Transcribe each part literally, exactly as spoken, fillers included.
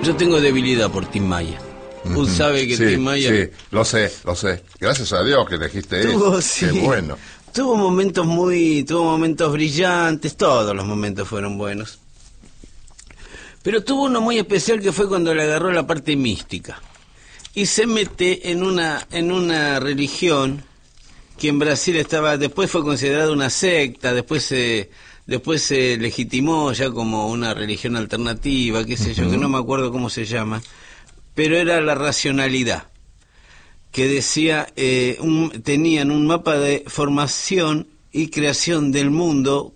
Yo tengo debilidad por Tim Maya. Uh-huh. Usted sabe que sí, Tim Maya... Sí, lo sé, lo sé. Gracias a Dios que elegiste tuvo, eso. Sí. Qué bueno. Tuvo momentos muy... Tuvo momentos brillantes, todos los momentos fueron buenos. Pero tuvo uno muy especial que fue cuando le agarró la parte mística. Y se mete en una, en una religión que en Brasil estaba... Después fue considerada una secta, después se... Después se legitimó ya como una religión alternativa, qué sé uh-huh. yo, que no me acuerdo cómo se llama, pero era la racionalidad, que decía, eh, un, tenían un mapa de formación y creación del mundo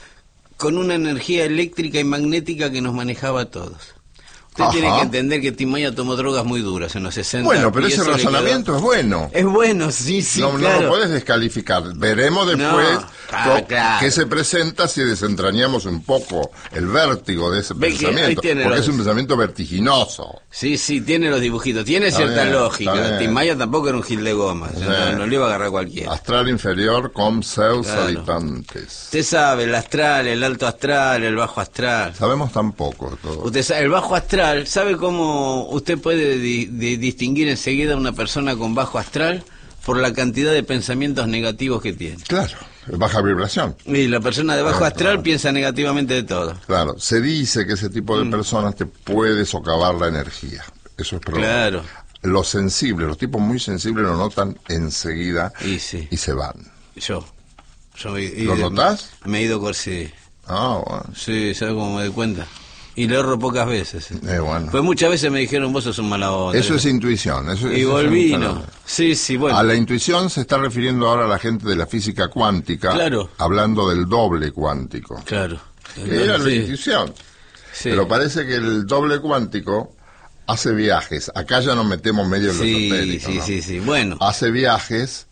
con una energía eléctrica y magnética que nos manejaba a todos. Usted Ajá. tiene que entender que Tim Maya tomó drogas muy duras en los sesenta. Bueno, pero ese razonamiento quedó... es bueno. Es bueno, sí, sí, no, claro. No lo puedes descalificar. Veremos después no, claro, claro. qué se presenta si desentrañamos un poco el vértigo de ese Ve pensamiento. Porque los... es un pensamiento vertiginoso. Sí, sí, tiene los dibujitos. Tiene está cierta bien, lógica. Tim Maya tampoco era un gil de goma. Sí. No, no le iba a agarrar cualquiera. Astral inferior con seus claro. habitantes. Usted sabe, el astral, el alto astral, el bajo astral. Sabemos tan poco de todo. Usted sabe, el bajo astral. ¿Sabe cómo usted puede di di distinguir enseguida a una persona con bajo astral? Por la cantidad de pensamientos negativos que tiene. Claro, baja vibración. Y la persona de bajo claro, astral claro. piensa negativamente de todo. Claro, se dice que ese tipo de mm. personas te puede socavar la energía. Eso es probable. Claro. Los sensibles, los tipos muy sensibles lo notan enseguida y, sí. y se van. Yo. yo y, ¿Lo y, notás? Me he ido por sí. Ah, bueno. Sí, ¿sabes cómo me doy cuenta? Y le erro pocas veces. Eh, bueno. Pues muchas veces me dijeron, vos sos un mala onda. Eso es intuición. Eso, y eso volví, es no. Sí, sí, bueno. A la intuición se está refiriendo ahora la gente de la física cuántica. Claro. Hablando del doble cuántico. Claro. Que era la sí. intuición. Sí. Pero parece que el doble cuántico hace viajes. Acá ya nos metemos medio en lo sí, esotérico, sí, ¿no? sí, sí. Bueno. Hace viajes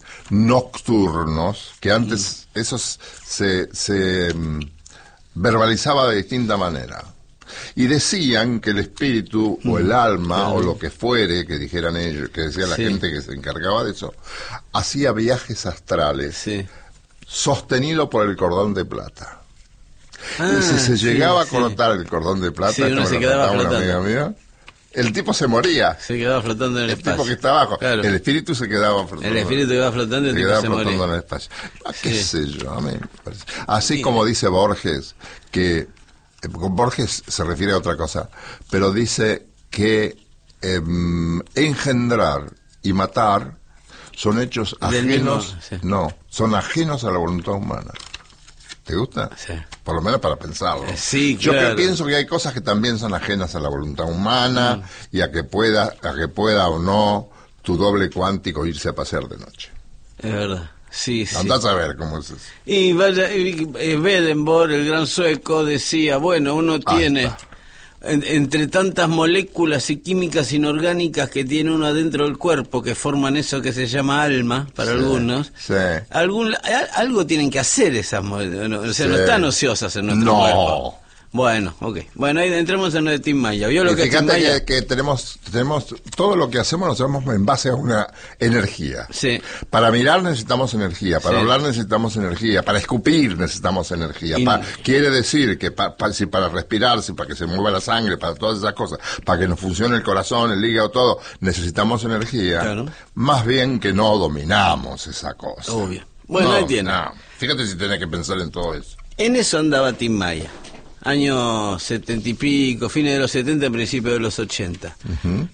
nocturnos, que antes mm. esos se, se um, verbalizaba de distinta manera. Y decían que el espíritu mm. o el alma claro. o lo que fuere, que dijeran ellos, que decía la sí. gente que se encargaba de eso, hacía viajes astrales sí. sostenido por el cordón de plata. Ah, y si se sí, llegaba sí. a cortar el cordón de plata, sí, uno se quedaba flotando. Una amiga mía, el tipo se moría. Se quedaba flotando en el, el espacio. El tipo que está abajo. Claro. El espíritu se quedaba flotando. El espíritu quedaba flotando y el se tipo quedaba se flotando moría. en el espacio. Ah, qué sí. sé yo, a mí me parece. Así sí. como dice Borges, que con Borges se refiere a otra cosa, pero dice que eh, engendrar y matar son hechos ajenos, mismo, sí. no, son ajenos a la voluntad humana. ¿Te gusta? Sí. Por lo menos para pensarlo. Eh, sí, Yo claro. que pienso que hay cosas que también son ajenas a la voluntad humana mm. y a que pueda, a que pueda o no tu doble cuántico irse a pasear de noche. Es verdad. Sí, sí. Andás a ver cómo es eso. Y vaya, y, eh, Swedenborg, el gran sueco, decía, bueno, uno tiene, en, entre tantas moléculas y químicas inorgánicas que tiene uno adentro del cuerpo, que forman eso que se llama alma, para sí, algunos, sí. Algún, algo tienen que hacer esas moléculas, no, o sea, sí. no están ociosas en nuestro no. cuerpo. Bueno, ok. Bueno, ahí entremos en lo de Tim Maya. ¿Vio lo que fíjate es Tim Maya? Que, que tenemos, tenemos, todo lo que hacemos lo hacemos en base a una energía. Sí. Para mirar necesitamos energía, para sí. hablar necesitamos energía, para escupir necesitamos energía. Y... Pa, quiere decir que pa, pa, si para respirar, si para que se mueva la sangre, para todas esas cosas, para que nos funcione el corazón, el hígado, todo, necesitamos energía. Claro. Más bien que no dominamos esa cosa. Obvio. Bueno, no, ahí tiene. No. Fíjate si tenés que pensar en todo eso. En eso andaba Tim Maya. Años setenta y pico, fines de los setenta, principios de los ochenta. Uh-huh.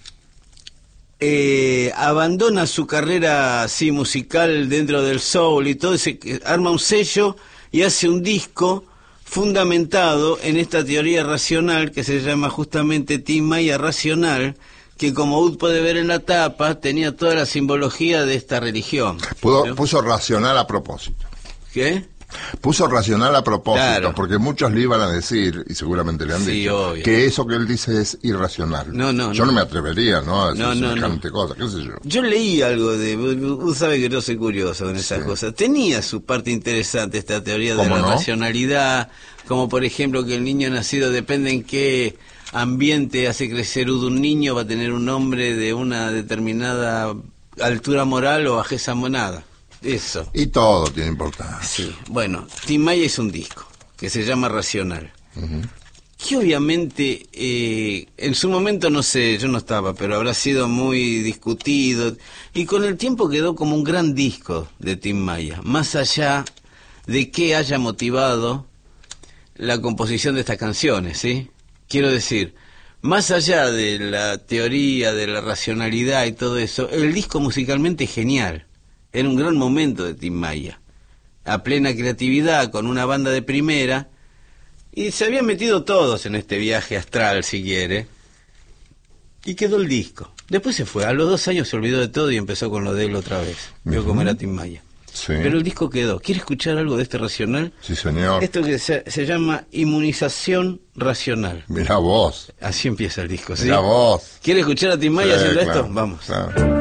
eh, abandona su carrera así musical dentro del soul y todo, se arma un sello y hace un disco fundamentado en esta teoría racional que se llama justamente Tim Maya Racional, que como Ud puede ver en la tapa, tenía toda la simbología de esta religión. Pudo, ¿no? Puso racional a propósito. ¿Qué? Puso racional a propósito, claro. porque muchos le iban a decir, y seguramente le han sí, dicho, obvio. que eso que él dice es irracional. No, no, yo no, no me atrevería, ¿no? A decir no, no, semejante no. cosa, qué sé yo. Yo leí algo de... Usted sabe que yo soy curioso en esas sí. cosas. Tenía su parte interesante esta teoría de la no? racionalidad, como por ejemplo que el niño nacido depende en qué ambiente hace crecer un niño, va a tener un hombre de una determinada altura moral o bajeza monada. Eso. Y todo tiene importancia. Sí. Bueno, Tim Maya hizo un disco que se llama Racional. Uh-huh. que obviamente eh, en su momento, no sé, yo no estaba, pero habrá sido muy discutido, y con el tiempo quedó como un gran disco de Tim Maya, más allá de que haya motivado la composición de estas canciones, ¿sí? Quiero decir, más allá de la teoría, de la racionalidad y todo eso, el disco musicalmente es genial. Era un gran momento de Tim Maya, a plena creatividad, con una banda de primera, y se habían metido todos en este viaje astral, si quiere, y quedó el disco. Después se fue, a los dos años se olvidó de todo y empezó con lo de él otra vez. Vio cómo era Tim Maya. Sí. Pero el disco quedó. ¿Quiere escuchar algo de este racional? Sí, señor. Esto que se, se llama Inmunización Racional. Mirá vos. Así empieza el disco, ¿sí? Mirá vos. ¿Quiere escuchar a Tim Maya Sí, haciendo claro, esto? Vamos. Claro.